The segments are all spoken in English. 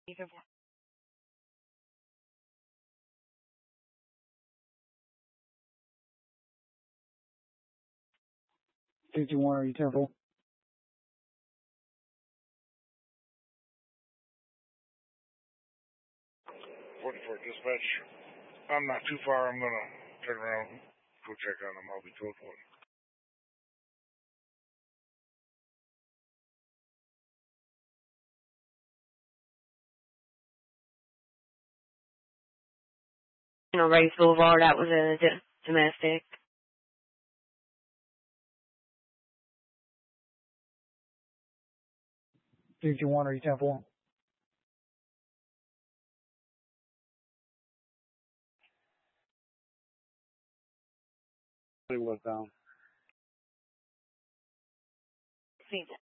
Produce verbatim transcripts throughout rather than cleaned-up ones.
Either fifty-one, are you careful? forty-four dispatch. I'm not too far. I'm gonna turn around, go check on them. I'll be told for it. you know, Race Boulevard, that was a d- domestic. fifty-one, are you ten four? He was down. See that.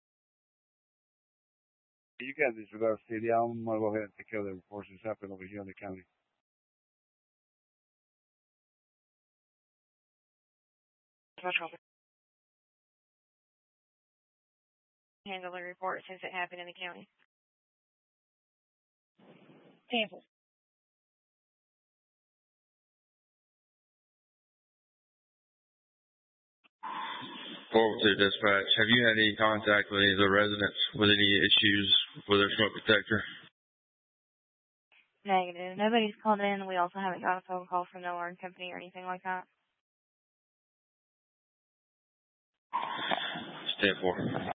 You can't disregard city. I'm gonna go ahead and take care of the reports that's happening over here in the county. Much trouble. Handle the report since it happened in the county. Sample. Forward to dispatch. Have you had any contact with any of the residents with any issues with their smoke detector? Negative. Nobody's called in. We also haven't got a phone call from no alarm company or anything like that. Stand for.